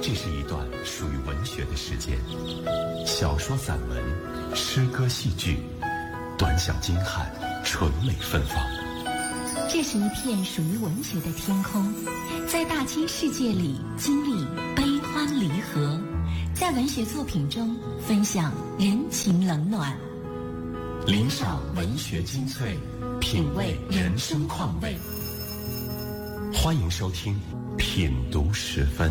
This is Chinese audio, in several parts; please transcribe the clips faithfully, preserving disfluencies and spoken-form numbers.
这是一段属于文学的时间，小说、散文、诗歌、戏剧，短小精悍，纯美芬芳。 这是一片属于文学的天空，在大千世界里经历悲欢离合，在文学作品中分享人情冷暖， 领赏文学精粹，品味人生况味。欢迎收听品读十分。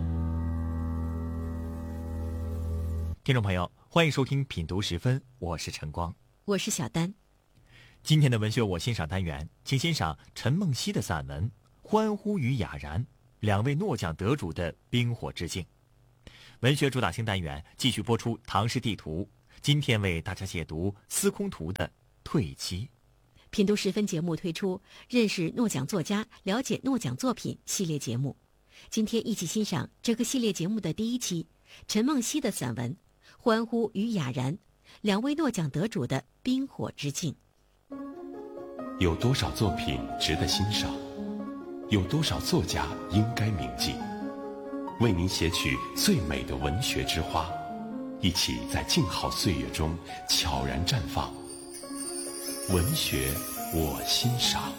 听众朋友，欢迎收听品读十分，我是晨光， 我是小丹。 今天的文学我欣赏单元，请欣赏陈梦溪的散文《欢呼与哑然》，两位诺奖得主的冰火之境。文学主打新单元继续播出唐诗地图，今天为大家解读司空图的《退妻》。 品读十分节目推出认识诺奖作家，了解诺奖作品系列节目，今天一起欣赏这个系列节目的第一期，陈梦溪的散文《欢呼与哑然》，两位诺奖得主的冰火之境。 有多少作品值得欣赏？有多少作家应该铭记？为您写取最美的文学之花，一起在静好岁月中悄然绽放。文学我欣赏。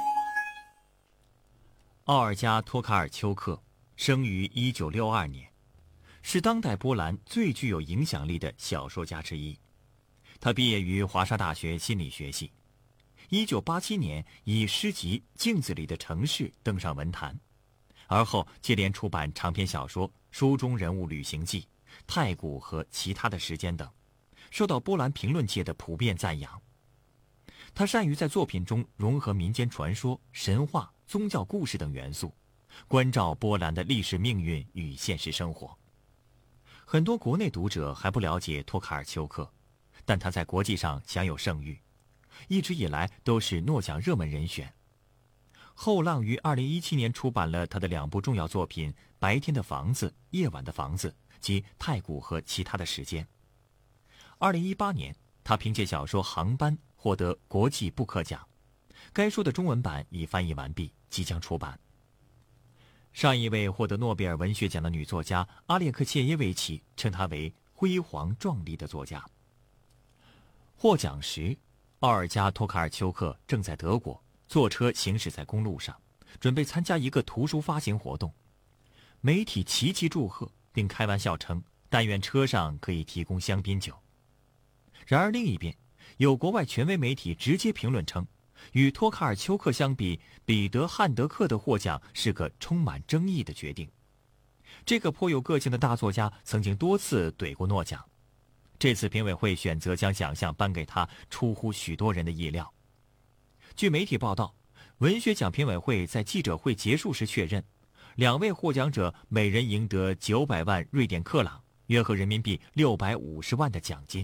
奥尔加·托卡尔丘克生于一九六二年，是当代波兰最具有影响力的小说家之一。他毕业于华沙大学心理学系。一九八七年以诗集《镜子里的城市》登上文坛，而后接连出版长篇小说《书中人物旅行记》《太古和其他的时间》等，受到波兰评论界的普遍赞扬。他善于在作品中融合民间传说、神话、宗教故事等元素，关照波兰的历史命运与现实生活。很多国内读者还不了解托卡尔丘克，但他在国际上享有盛誉，一直以来都是诺奖热门人选。后浪于二零一七年出版了他的两部重要作品《白天的房子》《夜晚的房子》及《太古和其他的时间》。二零一八年，他凭借小说《航班》获得国际布克奖，该书的中文版已翻译完毕，即将出版。上一位获得诺贝尔文学奖的女作家阿列克谢耶维奇称她为辉煌壮丽的作家。获奖时，奥尔加·托卡尔丘克正在德国，坐车行驶在公路上，准备参加一个图书发行活动。媒体齐齐祝贺，并开玩笑称但愿车上可以提供香槟酒。然而另一边，有国外权威媒体直接评论称，与托卡尔丘克相比，彼得·汉德克的获奖是个充满争议的决定。这个颇有个性的大作家曾经多次怼过诺奖，这次评委会选择将奖项颁给他，出乎许多人的意料。据媒体报道，文学奖评委会在记者会结束时确认，两位获奖者每人赢得九百万瑞典克朗，约合人民币六百五十万的奖金。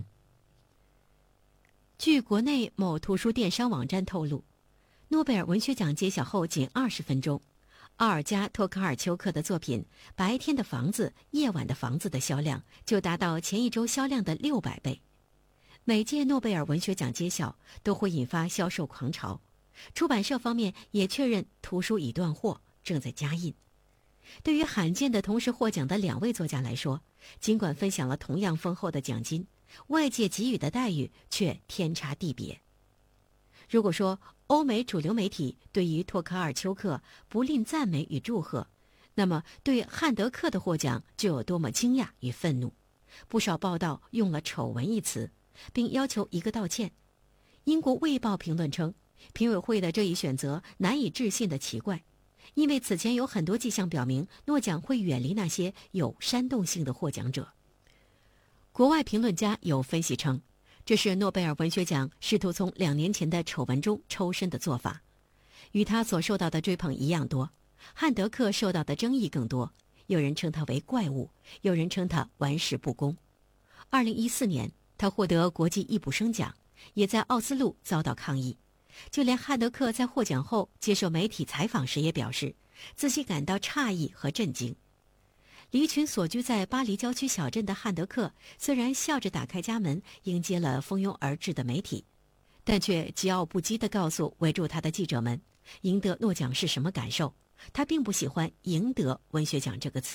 据国内某图书电商网站透露，诺贝尔文学奖揭晓后仅二十分钟，奥尔加·托卡尔丘克的作品《白天的房子》《夜晚的房子》的销量就达到前一周销量的六百倍。每届诺贝尔文学奖揭晓都会引发销售狂潮，出版社方面也确认图书已断货，正在加印。对于罕见的同时获奖的两位作家来说，尽管分享了同样丰厚的奖金，外界给予的待遇却天差地别。如果说欧美主流媒体对于托卡尔丘克不吝赞美与祝贺，那么对汉德克的获奖就有多么惊讶与愤怒。不少报道用了丑闻一词，并要求一个道歉。英国卫报评论称，评委会的这一选择难以置信的奇怪，因为此前有很多迹象表明诺奖会远离那些有煽动性的获奖者。国外评论家有分析称，这是诺贝尔文学奖试图从两年前的丑闻中抽身的做法。与他所受到的追捧一样多，汉德克受到的争议更多，有人称他为怪物，有人称他玩世不恭。二零一四年，他获得国际易卜生奖，也在奥斯陆遭到抗议。就连汉德克在获奖后接受媒体采访时也表示，自己感到诧异和震惊。离群所居在巴黎郊区小镇的汉德克，虽然笑着打开家门迎接了蜂拥而至的媒体，但却桀骜不羁地告诉围住他的记者们，赢得诺奖是什么感受。他并不喜欢赢得文学奖这个词，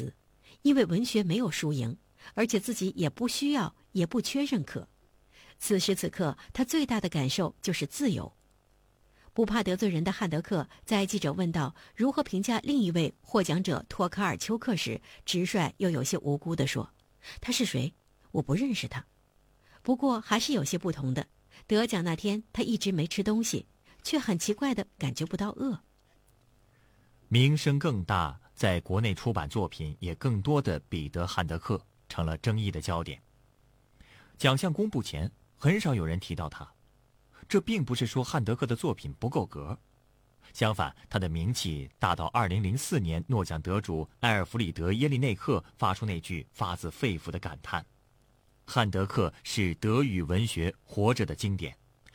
因为文学没有输赢，而且自己也不需要，也不缺认可。此时此刻，他最大的感受就是自由。不怕得罪人的汉德克在记者问到如何评价另一位获奖者托卡尔丘克时，直率又有些无辜地说：“他是谁？我不认识他。”不过还是有些不同的，得奖那天他一直没吃东西，却很奇怪地感觉不到饿。 名声更大，在国内出版作品也更多的彼得·汉德克成了争议的焦点。奖项公布前，很少有人提到他。这并不是说汉德克的作品不够格，相反，他的名气大到二零零四年诺奖得主埃尔弗里德·耶利内克发出那句发自肺腑的感叹：“汉德克是德语文学活着的经典。”